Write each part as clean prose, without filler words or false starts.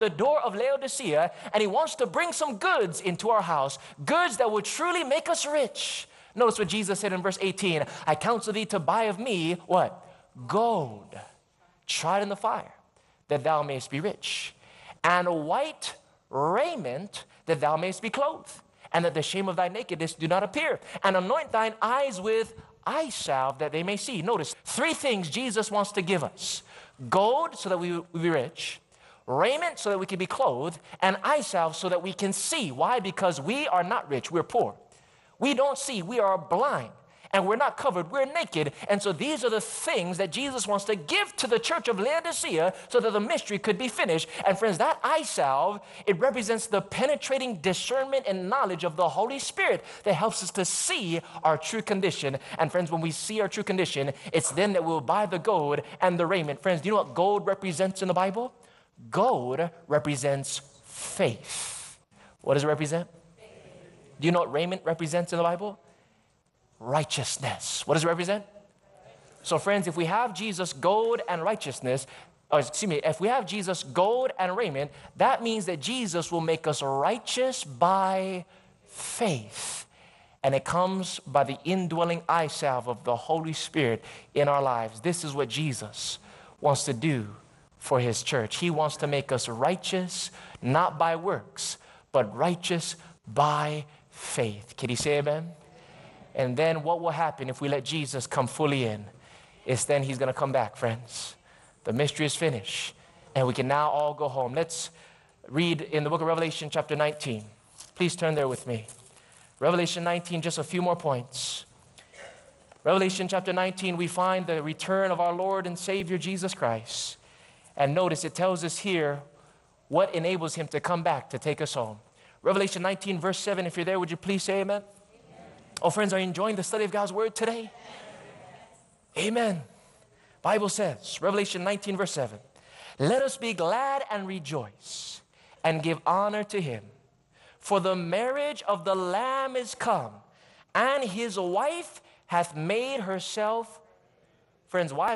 the door of Laodicea, and he wants to bring some goods into our house, goods that will truly make us rich. Notice what Jesus said in verse 18, I counsel thee to buy of me, what? Gold, tried in the fire, that thou mayest be rich, and white raiment, that thou mayest be clothed, and that the shame of thy nakedness do not appear, and anoint thine eyes with eye salve, that they may see. Notice, 3 things Jesus wants to give us. Gold, so that we will be rich. Raiment, so that we can be clothed. And eye salve, so that we can see. Why? Because we are not rich, we're poor. We don't see, we are blind. And we're not covered, we're naked. And so these are the things that Jesus wants to give to the church of Laodicea so that the mystery could be finished. And friends, that eye salve, it represents the penetrating discernment and knowledge of the Holy Spirit that helps us to see our true condition. And friends, when we see our true condition, it's then that we'll buy the gold and the raiment. Friends, do you know what gold represents in the Bible? Gold represents faith. What does it represent? Do you know what raiment represents in the Bible? Righteousness. What does it represent? So friends, if we have Jesus, gold and righteousness, if we have Jesus, gold and raiment, that means that Jesus will make us righteous by faith. And it comes by the indwelling eye salve of the Holy Spirit in our lives. This is what Jesus wants to do for his church. He wants to make us righteous, not by works, but righteous by faith. Can you say amen? And then what will happen if we let Jesus come fully in? Is then he's going to come back, friends. The mystery is finished, and we can now all go home. Let's read in the book of Revelation chapter 19. Please turn there with me. Revelation 19, just a few more points. Revelation chapter 19, we find the return of our Lord and Savior Jesus Christ. And notice it tells us here what enables him to come back to take us home. Revelation 19, verse 7, if you're there, would you please say amen? Oh, friends, are you enjoying the study of God's word today? Amen. Bible says, Revelation 19, verse 7, let us be glad and rejoice and give honor to him. For the marriage of the Lamb is come, and his wife hath made herself. Friends, why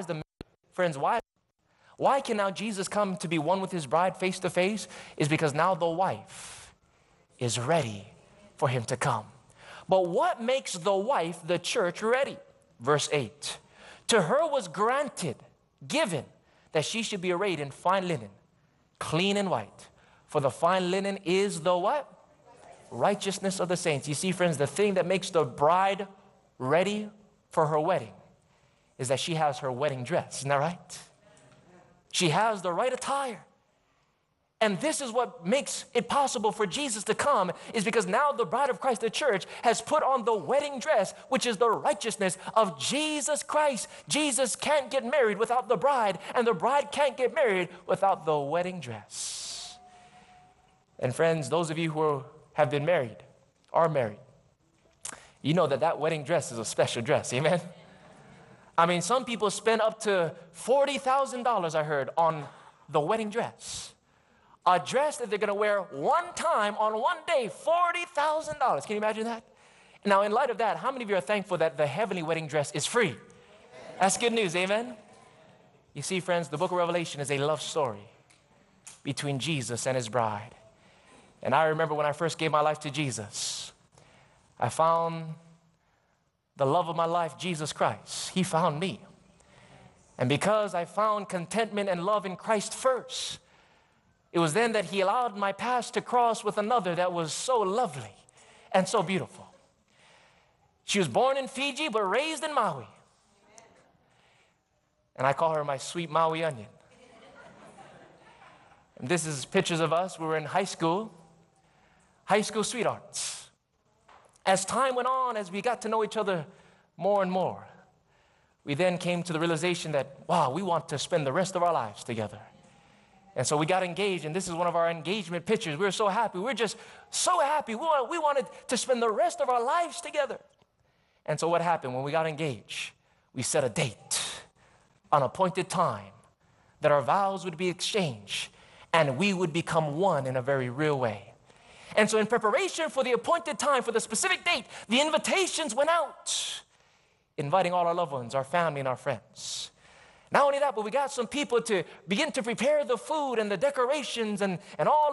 can now Jesus come to be one with his bride face to face? Is because now the wife is ready for him to come. But what makes the wife, the church, ready? Verse 8. To her was given, that she should be arrayed in fine linen, clean and white. For the fine linen is the what? Righteousness of the saints. You see, friends, the thing that makes the bride ready for her wedding is that she has her wedding dress. Isn't that right? She has the right attire. And this is what makes it possible for Jesus to come, is because now the bride of Christ, the church, has put on the wedding dress, which is the righteousness of Jesus Christ. Jesus can't get married without the bride, and the bride can't get married without the wedding dress. And friends, those of you who have been married, are married, you know that that wedding dress is a special dress, amen? I mean, some people spend up to $40,000, I heard, on the wedding dress. A dress that they're going to wear one time on one day, $40,000. Can you imagine that? Now, in light of that, how many of you are thankful that the heavenly wedding dress is free? That's good news, amen? You see, friends, the book of Revelation is a love story between Jesus and his bride. And I remember when I first gave my life to Jesus, I found the love of my life, Jesus Christ. He found me. And because I found contentment and love in Christ first, it was then that he allowed my past to cross with another that was so lovely and so beautiful. She was born in Fiji but raised in Maui. And I call her my sweet Maui onion. And this is pictures of us. We were in high school sweethearts. As time went on, as we got to know each other more and more, we then came to the realization that, wow, we want to spend the rest of our lives together. And so we got engaged, and this is one of our engagement pictures. We were so happy. We were just so happy. We wanted to spend the rest of our lives together. And so what happened? When we got engaged, we set a date, an appointed time, that our vows would be exchanged, and we would become one in a very real way. And so in preparation for the appointed time, for the specific date, the invitations went out, inviting all our loved ones, our family, and our friends. Not only that, but we got some people to begin to prepare the food and the decorations and all